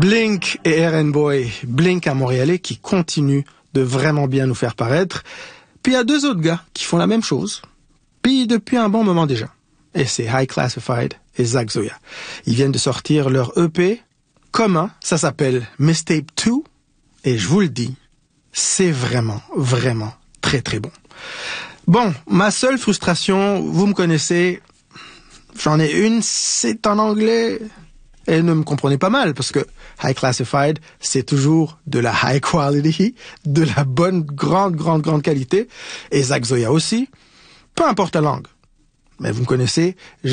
Blink et Aaron Boy. Blink, un Montréalais qui continue de vraiment bien nous faire paraître. Puis il y a deux autres gars qui font la même chose. Puis depuis un bon moment déjà. Et c'est High Classified et Zach Zoya. Ils viennent de sortir leur EP commun. Ça s'appelle Mistape 2. Et je vous le dis, c'est vraiment, vraiment très très bon. Bon, ma seule frustration, vous me connaissez, j'en ai une, c'est en anglais. Et ne me comprenez pas mal, parce que High Classified, c'est toujours de la high quality, de la bonne, grande qualité. Et Zach Zoya aussi, peu importe la langue. Mais vous me connaissez,